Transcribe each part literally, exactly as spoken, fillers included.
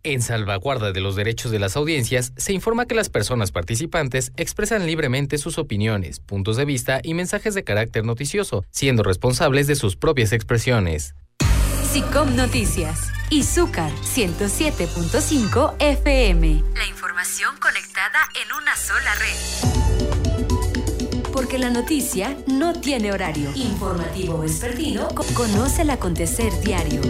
En salvaguarda de los derechos de las audiencias, se informa que las personas participantes expresan libremente sus opiniones, puntos de vista y mensajes de carácter noticioso, siendo responsables de sus propias expresiones. SICOM Noticias. Izúcar ciento siete punto cinco F M. La información conectada en una sola red. Porque la noticia no tiene horario. Informativo vespertino. Conoce el acontecer diario.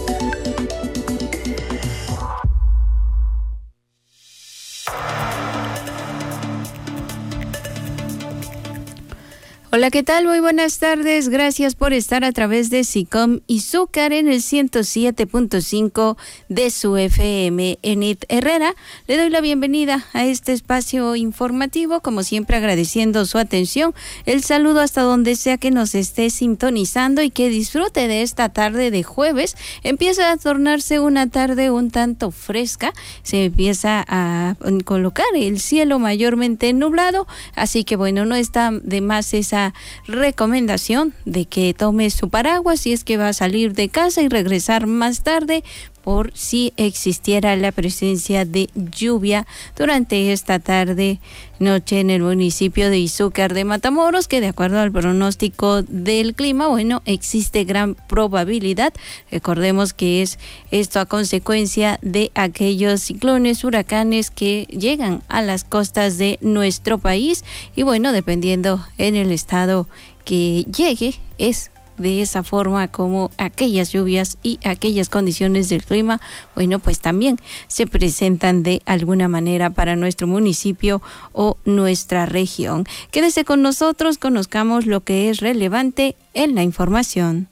Hola, ¿qué tal? Muy buenas tardes. Gracias por estar a través de SICOM Izúcar en el ciento siete punto cinco de su F M. Enid Herrera, le doy la bienvenida a este espacio informativo, como siempre agradeciendo su atención. El saludo hasta donde sea que nos esté sintonizando y que disfrute de esta tarde de jueves. Empieza a tornarse una tarde un tanto fresca, se empieza a colocar el cielo mayormente nublado, así que bueno, no está de más esa recomendación de que tome su paraguas si es que va a salir de casa y regresar más tarde por si existiera la presencia de lluvia durante esta tarde noche en el municipio de Izúcar de Matamoros, que de acuerdo al pronóstico del clima, bueno, existe gran probabilidad. Recordemos que es esto a consecuencia de aquellos ciclones, huracanes que llegan a las costas de nuestro país y bueno, dependiendo en el estado que llegue, es de esa forma como aquellas lluvias y aquellas condiciones del clima, bueno, pues también se presentan de alguna manera para nuestro municipio o nuestra región. Quédese con nosotros, conozcamos lo que es relevante en la información.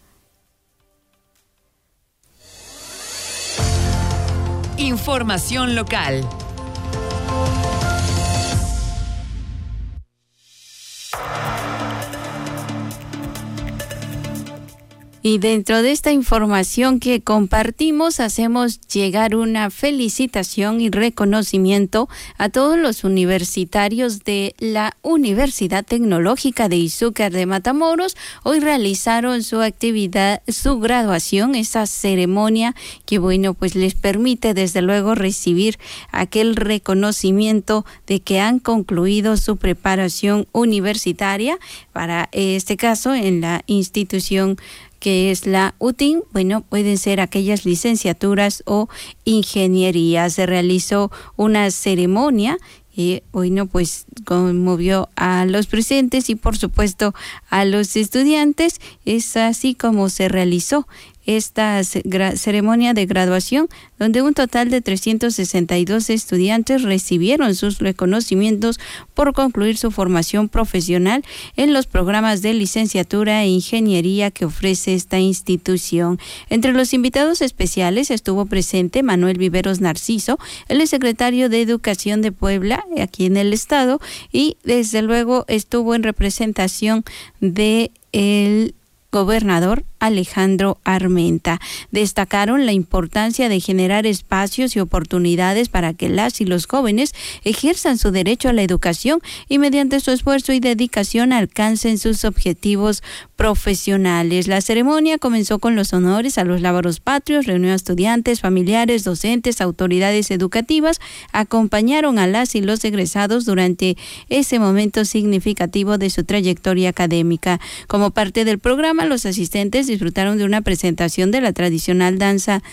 Información local. Y dentro de esta información que compartimos, hacemos llegar una felicitación y reconocimiento a todos los universitarios de la Universidad Tecnológica de Izúcar de Matamoros. Hoy realizaron su actividad, su graduación, esa ceremonia que, bueno, pues les permite desde luego recibir aquel reconocimiento de que han concluido su preparación universitaria, para este caso en la institución que es la U T I N, bueno, pueden ser aquellas licenciaturas o ingeniería. Se realizó una ceremonia y bueno, pues conmovió a los presentes y por supuesto a los estudiantes. Es así como se realizó esta ceremonia de graduación, donde un total de trescientos sesenta y dos estudiantes recibieron sus reconocimientos por concluir su formación profesional en los programas de licenciatura e ingeniería que ofrece esta institución. Entre los invitados especiales estuvo presente Manuel Viveros Narciso, el secretario de Educación de Puebla, aquí en el estado, y desde luego estuvo en representación de el gobernador Alejandro Armenta. Destacaron la importancia de generar espacios y oportunidades para que las y los jóvenes ejerzan su derecho a la educación y mediante su esfuerzo y dedicación alcancen sus objetivos profesionales. La ceremonia comenzó con los honores a los lábaros patrios, reunió a estudiantes, familiares, docentes, autoridades educativas, acompañaron a las y los egresados durante ese momento significativo de su trayectoria académica. Como parte del programa, los asistentes disfrutaron de una presentación de la tradicional danza